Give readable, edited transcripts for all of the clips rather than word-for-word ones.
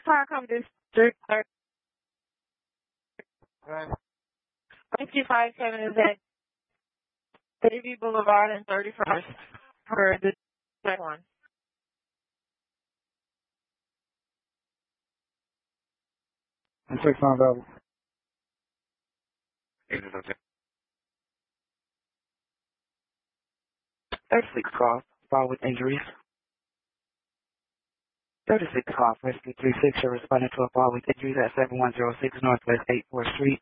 Claricum District 257 is at Davie Boulevard and 31st for the second one. And 6 not available. 36 calls, fall with injuries. 36 calls, rescue 36 are responding to a fall with injuries at 7106 Northwest 84th Street.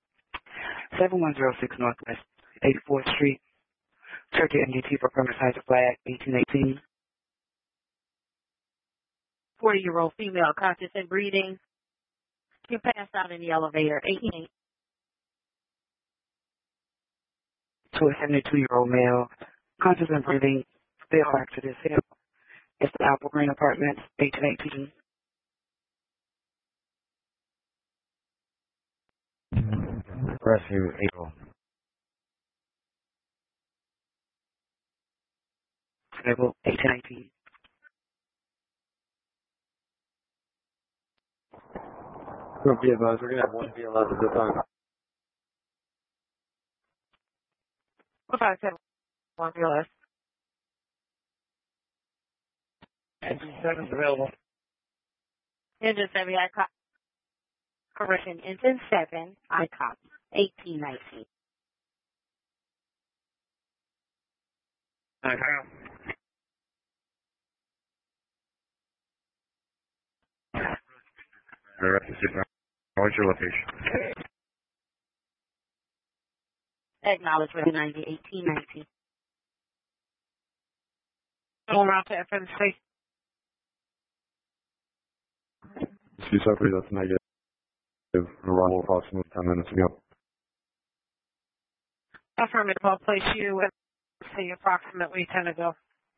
7106 Northwest 84th Street. Turkey MDT for permanent hazard flag 1818. 40-year-old female conscious and breathing. You passed out in the elevator. 18. To a 72-year-old male, conscious and breathing, still fractured his hip. It's the Apple Green Apartments, 1818. Rescue April. April 1818. We'll be advised, we're going to have one BLS at this time. 571 BLS. Engine 7 is available. Engine 7, I copy. Correction, engine 7, I copy. 1819. What's your location? Acknowledge with 90, 1819. Go around to FM station. Excuse me, that's negative. Arrival approximately 10 minutes ago. Affirmative, I'll place you at say approximately 10 ago.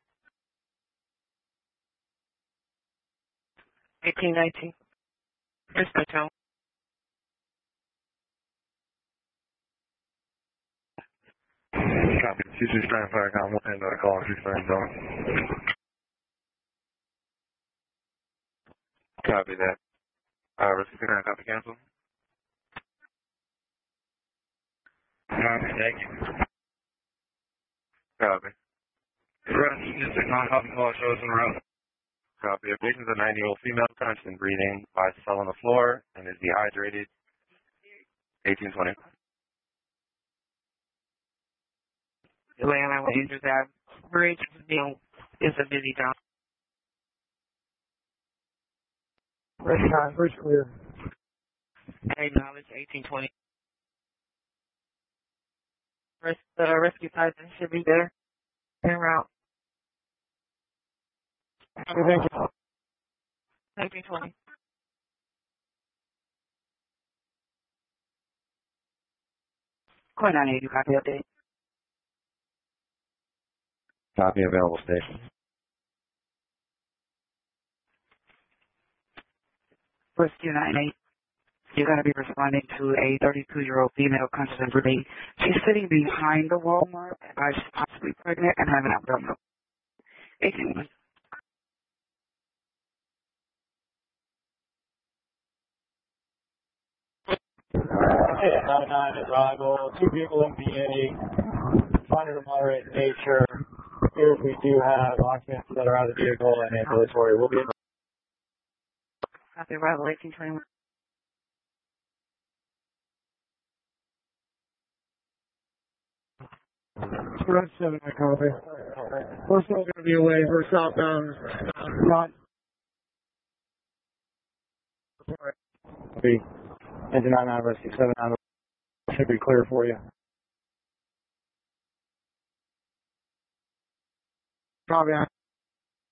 1819. Here's the tone. Copy. CC stand fire count 1 and call 6 turn zone. Copy that. Rescue clear copy cancel. Copy, thank you. Copy. Rescue district non-copy call shows in route. Copy. A patient is a 90-year-old female, constant breathing, lies fell on the floor, and is dehydrated. 1820. Atlanta Rangers have bridge is a busy town. Bridge clear. Acknowledge 1820. Rescue Titan should be there. En route. Thank you. 1920. Call 980, copy update. Copy available station. Rescue 98. You're going to be responding to a 32-year-old female conscious and breathing. She's sitting behind the Walmart, she's possibly pregnant and having abdominal. 18. Hey, 99 arrival. 2 people in VA. Minor to moderate in nature. Here we do have occupants that are out of the vehicle and ambulatory. We'll be in. Copy arrival 1821. Red 7, I copy. We're still going to be away. We're southbound. Not. Copy. Engine 99, rescue 7 out. Should be clear for you. Copy.